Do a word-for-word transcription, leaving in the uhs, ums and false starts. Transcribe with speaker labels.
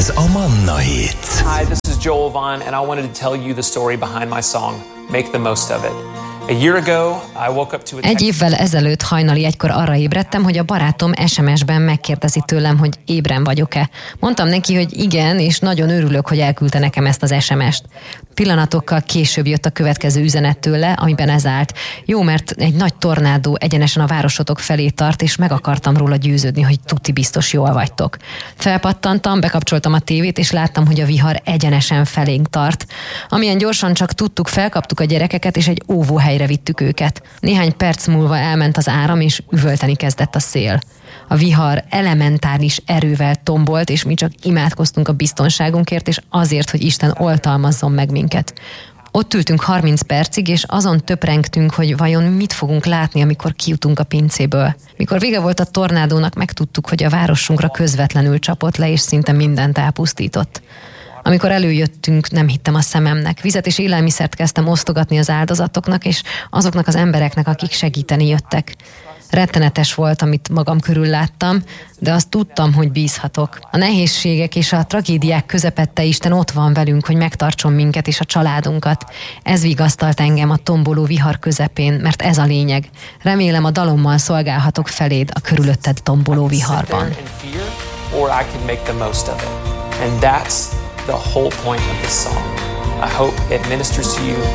Speaker 1: Ez a Manna Hit.
Speaker 2: Hi, this is Joel Vaughn, and I wanted to tell you the story behind my song, Make the Most of It. A year ago, I woke up to a
Speaker 3: Egy évvel ezelőtt hajnali egykor arra ébredtem, hogy a barátom es em es-ben megkérdezi tőlem, hogy ébren vagyok-e. Mondtam neki, hogy igen, és nagyon örülök, hogy elküldte nekem ezt az es em est. Pillanatokkal később jött a következő üzenet tőle, amiben ez állt. Jó, mert egy nagy tornádó egyenesen a városotok felé tart, és meg akartam róla győződni, hogy tuti biztos jól vagytok. Felpattantam, bekapcsoltam a tévét, és láttam, hogy a vihar egyenesen felénk tart. Amilyen gyorsan csak tudtuk, felkaptuk a gyerekeket, és egy óvóhelyre vittük őket. Néhány perc múlva elment az áram, és üvölteni kezdett a szél. A vihar elementáris erővel tombolt, és mi csak imádkoztunk a biztonságunkért, és azért, hogy Isten oltalmazzon meg minket. Ott ültünk harminc percig, és azon töprengtünk, hogy vajon mit fogunk látni, amikor kijutunk a pincéből. Mikor vége volt a tornádónak, megtudtuk, hogy a városunkra közvetlenül csapott le, és szinte mindent elpusztított. Amikor előjöttünk, nem hittem a szememnek. Vizet és élelmiszert kezdtem osztogatni az áldozatoknak, és azoknak az embereknek, akik segíteni jöttek. Rettenetes volt, amit magam körül láttam, de azt tudtam, hogy bízhatok. A nehézségek és a tragédiák közepette Isten ott van velünk, hogy megtartson minket és a családunkat. Ez vigasztalt engem a tomboló vihar közepén, mert ez a lényeg. Remélem, a dalommal szolgálhatok feléd a körülötted tomboló viharban.
Speaker 2: And that's the whole point of this song. I hope it ministers to you